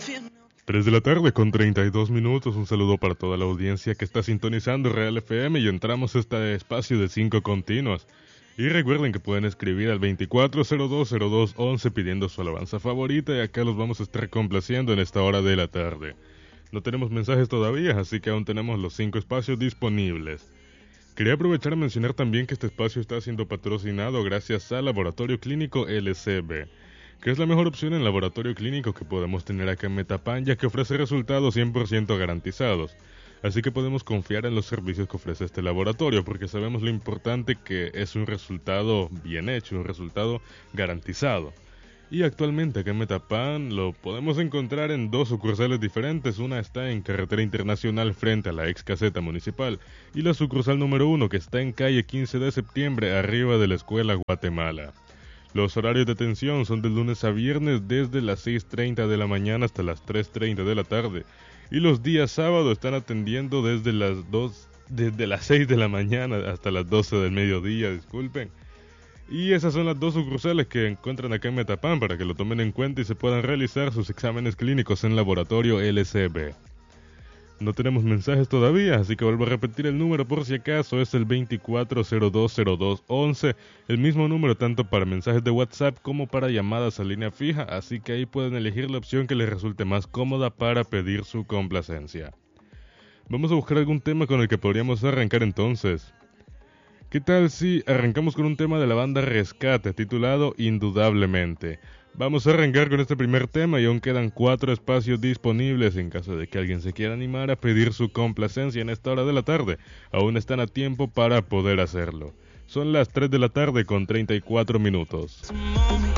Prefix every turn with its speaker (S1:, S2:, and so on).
S1: 3 de la tarde con 32 minutos. Un saludo para toda la audiencia que está sintonizando Real FM y entramos a este espacio de 5 continuas. Y recuerden que pueden escribir al 24020211 pidiendo su alabanza favorita y acá los vamos a estar complaciendo en esta hora de la tarde. No tenemos mensajes todavía, así que aún tenemos los 5 espacios disponibles. Quería aprovechar a mencionar también que este espacio está siendo patrocinado gracias al Laboratorio Clínico LCB, que es la mejor opción en laboratorio clínico que podemos tener acá en Metapán, ya que ofrece resultados 100% garantizados. Así que podemos confiar en los servicios que ofrece este laboratorio, porque sabemos lo importante que es un resultado bien hecho, un resultado garantizado. Y actualmente acá en Metapán lo podemos encontrar en 2 sucursales diferentes. Una está en Carretera Internacional frente a la ex caseta municipal, y la sucursal número 1 que está en calle 15 de septiembre, arriba de la Escuela Guatemala. Los horarios de atención son de lunes a viernes desde las 6:30 de la mañana hasta las 3:30 de la tarde. Y los días sábados están atendiendo desde las 6 de la mañana hasta las 12 del mediodía, disculpen. Y esas son las 2 sucursales que encuentran acá en Metapán para que lo tomen en cuenta y se puedan realizar sus exámenes clínicos en laboratorio LCB. No tenemos mensajes todavía, así que vuelvo a repetir el número por si acaso, es el 24020211, el mismo número tanto para mensajes de WhatsApp como para llamadas a línea fija, así que ahí pueden elegir la opción que les resulte más cómoda para pedir su complacencia. Vamos a buscar algún tema con el que podríamos arrancar entonces. ¿Qué tal si arrancamos con un tema de la banda Rescate titulado Indudablemente? Vamos a arrancar con este primer tema y aún quedan 4 espacios disponibles en caso de que alguien se quiera animar a pedir su complacencia en esta hora de la tarde. Aún están a tiempo para poder hacerlo. Son las 3 de la tarde con 34 minutos.